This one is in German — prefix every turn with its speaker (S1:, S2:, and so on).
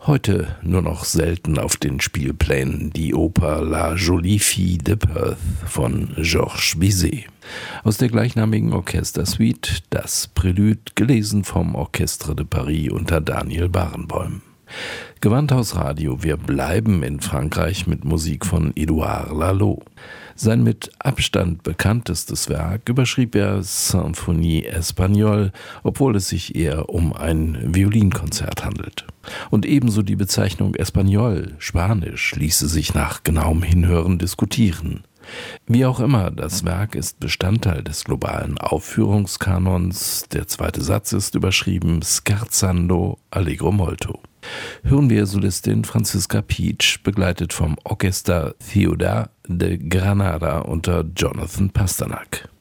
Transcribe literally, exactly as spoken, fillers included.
S1: Heute nur noch selten auf den Spielplänen die Oper La Jolie Fille de Perth von Georges Bizet. Aus der gleichnamigen Orchestersuite das Prälude, gelesen vom Orchestre de Paris unter Daniel Barenboim. Gewandhaus Radio, wir bleiben in Frankreich mit Musik von Édouard Lalo. Sein mit Abstand bekanntestes Werk überschrieb er Symphonie Espagnole, obwohl es sich eher um ein Violinkonzert handelt. Und ebenso die Bezeichnung Espagnol, Spanisch, ließe sich nach genauem Hinhören diskutieren. Wie auch immer, das Werk ist Bestandteil des globalen Aufführungskanons. Der zweite Satz ist überschrieben Scherzando Allegro molto. Hören wir Solistin Franziska Pietsch, begleitet vom Orchester Ciudad de Granada unter Jonathan Pasternak.